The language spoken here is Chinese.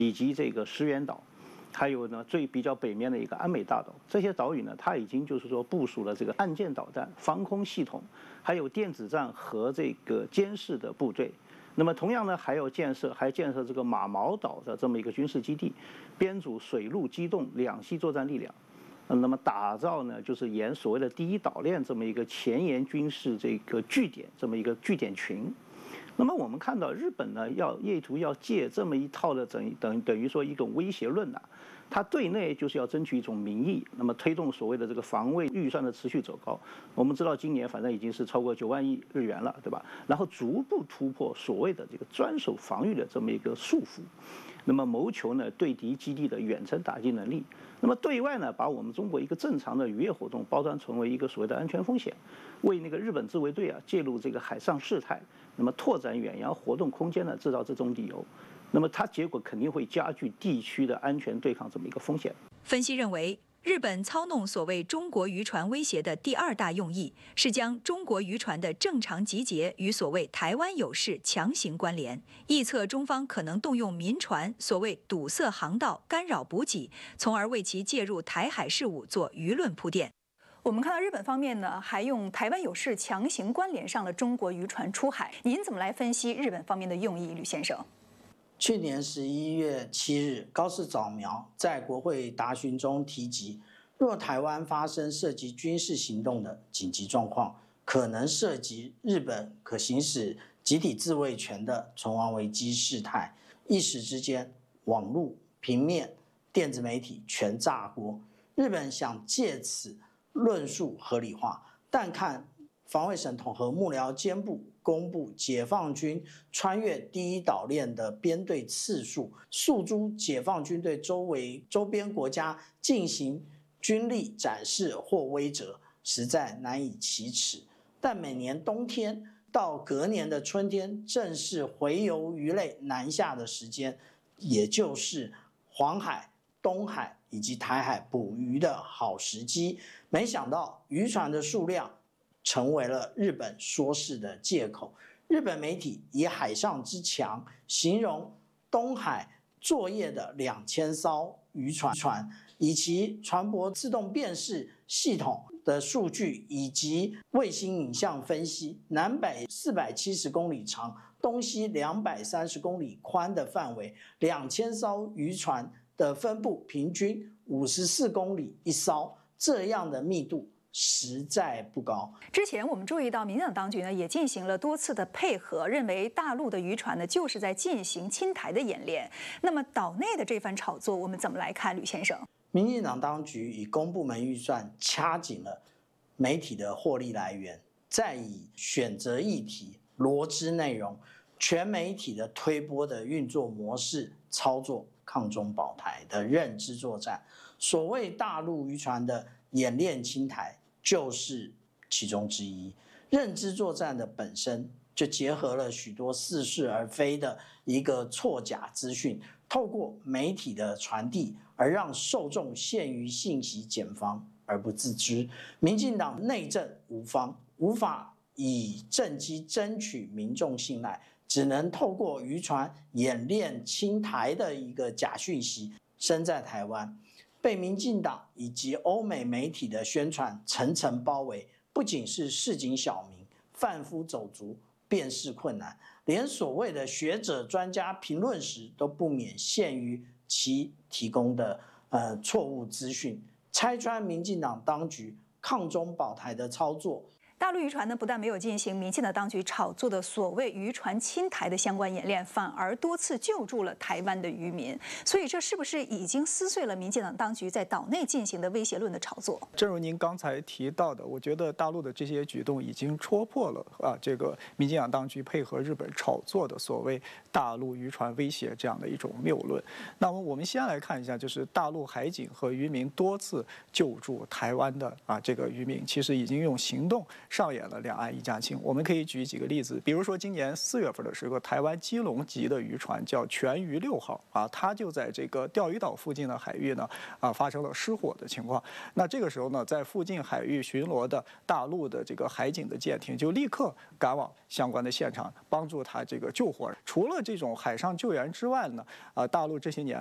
以及这个石垣岛。还有呢，比较北面的一个安美大岛，这些岛屿呢，它已经就是说部署了这个岸舰导弹、防空系统，还有电子战和这个监视的部队。那么同样呢，还建设这个马毛岛的这么一个军事基地，编组水陆机动两栖作战力量。那么打造呢，就是沿所谓的第一岛链这么一个前沿军事这个据点，这么一个据点群。那么我们看到日本呢，意图要借这么一套的等于说一种威胁论呐，它对内就是要争取一种民意，那么推动所谓的这个防卫预算的持续走高。我们知道今年反正已经是超过9万亿日元了，对吧？然后逐步突破所谓的这个专守防御的这么一个束缚，那么谋求呢对敌基地的远程打击能力。那么对外呢，把我们中国一个正常的渔业活动包装成为一个所谓的安全风险，为那个日本自卫队介入这个海上事态，那么拓展远洋活动空间呢，制造这种理由，那么它结果肯定会加剧地区的安全对抗这么一个风险。 分析认为，日本操弄所谓中国渔船威胁的第二大用意是将中国渔船的正常集结与所谓台湾有事强行关联，臆测中方可能动用民船所谓堵塞航道、干扰补给，从而为其介入台海事务做舆论铺垫。 我们看到日本方面呢，还用台湾有事强行关联上了中国渔船出海，您怎么来分析日本方面的用意，吕先生？ 去年11月7日，高市早苗在国会答询中提及，若台湾发生涉及军事行动的紧急状况，可能涉及日本可行使集体自卫权的存亡危机事态，一时之间，网络、平面、电子媒体全炸锅。日本想借此论述合理化，但看防卫省统合幕僚监部公布解放军穿越第一岛链的编队次数，诉诸解放军对周边国家进行军力展示或威慑，实在难以启齿。但每年冬天到隔年的春天，正是洄游鱼类南下的时间，也就是黄海、东海以及台海捕鱼的好时机。没想到渔船的数量成为了日本说事的借口。日本媒体以海上之强形容东海作业的2000艘渔船，以其船舶自动辨识系统的数据以及卫星影像分析，南北470公里长，东西230公里宽的范围，2000艘渔船的分布平均54公里一艘，这样的密度实在不高。 之前我们注意到，民进党当局呢也进行了多次的配合，认为大陆的渔船呢就是在进行侵台的演练。那么岛内的这番炒作，我们怎么来看，吕先生？ 民进党当局以公部门预算掐紧了媒体的获利来源，再以选择议题、罗织内容、全媒体的推播的运作模式操作抗中保台的认知作战。所谓大陆渔船的演练侵台就是其中之一。认知作战的本身就结合了许多似是而非的一个错假资讯，透过媒体的传递而让受众陷于信息茧房而不自知。民进党内政无方，无法以政绩争取民众信赖，只能透过渔船演练侵台的一个假讯息身在台湾，被民进党以及欧美媒体的宣传层层包围，不仅是市井小民、贩夫走卒辨识困难，连所谓的学者专家评论时都不免陷于其提供的错误资讯，拆穿民进党当局抗中保台的操作。 大陆渔船呢，不但没有进行民进党当局炒作的所谓渔船侵台的相关演练，反而多次救助了台湾的渔民。所以，这是不是已经撕碎了民进党当局在岛内进行的威胁论的炒作？ 正如您刚才提到的，我觉得大陆的这些举动已经戳破了这个民进党当局配合日本炒作的所谓大陆渔船威胁这样的一种谬论。那么，我们先来看一下，就是大陆海警和渔民多次救助台湾的这个渔民，其实已经用行动上演了两岸一家亲。我们可以举几个例子，比如说今年4月份的时候，台湾基隆籍的渔船叫全渔6号啊，它就在这个钓鱼岛附近的海域呢发生了失火的情况。那这个时候呢，在附近海域巡逻的大陆的这个海警的舰艇就立刻赶往相关的现场，帮助它这个救火。除了这种海上救援之外呢，大陆这些年